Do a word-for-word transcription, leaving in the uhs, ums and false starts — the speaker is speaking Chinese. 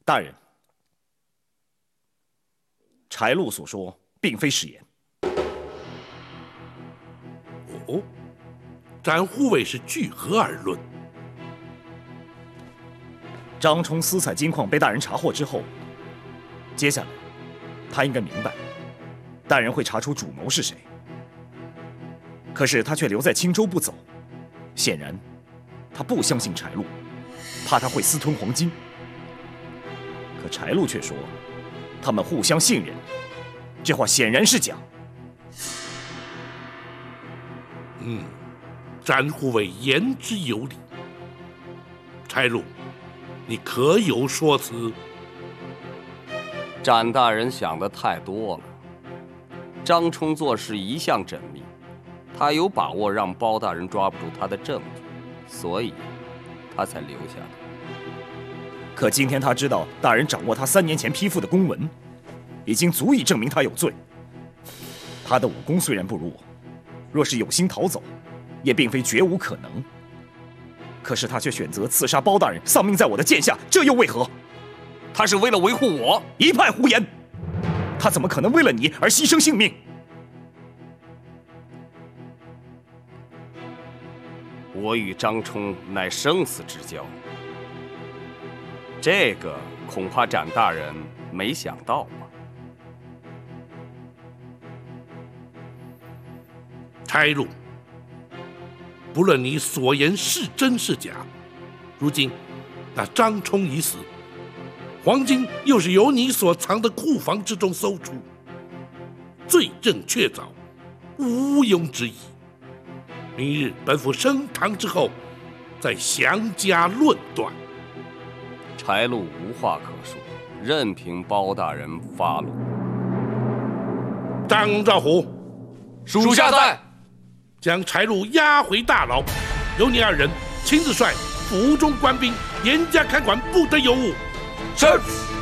大人，柴禄所说并非实言。 哦，展护卫是据何而论？ 张冲私采金矿被大人查获之后，接下来他应该明白，大人会查出主谋是谁。可是他却留在青州不走，显然他不相信柴禄，怕他会私吞黄金。可柴禄却说他们互相信任，这话显然是假。 嗯，展护卫言之有理。柴禄，你可有说辞？ 展大人想的太多了。张冲做事一向缜密，他有把握让包大人抓不住他的证据，所以他才留下的。 可今天他知道大人掌握他三年前批复的公文，已经足以证明他有罪。他的武功虽然不如我，若是有心逃走，也并非绝无可能。可是他却选择刺杀包大人，丧命在我的剑下，这又为何？ 他是为了维护我？ 一派胡言！他怎么可能为了你而牺牲性命？ 我与张冲乃生死之交，这个恐怕展大人没想到吧？ 柴禄，不论你所言是真是假，如今那张冲已死，黄金又是由你所藏的库房之中搜出，罪证确凿，毋庸置疑。明日本府升堂之后，再详加论断。 柴禄无话可说，任凭包大人发落。 张兆虎， 属下在。 将柴禄押回大牢，由你二人亲自率府中官兵严加看管，不得有误。 是。